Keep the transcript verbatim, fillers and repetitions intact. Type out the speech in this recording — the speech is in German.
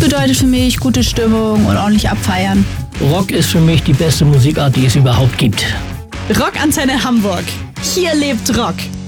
bedeutet für mich gute Stimmung und ordentlich abfeiern. Rock ist für mich die beste Musikart, die es überhaupt gibt. Rockantenne Hamburg. Hier lebt Rock.